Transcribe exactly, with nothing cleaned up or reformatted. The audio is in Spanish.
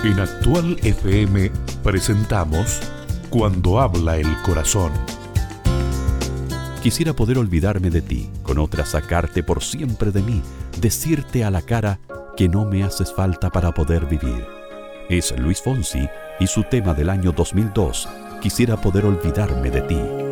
En Actual F M presentamos Cuando habla el corazón. Quisiera poder olvidarme de ti, con otra sacarte por siempre de mí, decirte a la cara que no me haces falta para poder vivir. Es Luis Fonsi y su tema del año dos mil dos, Quisiera poder olvidarme de ti.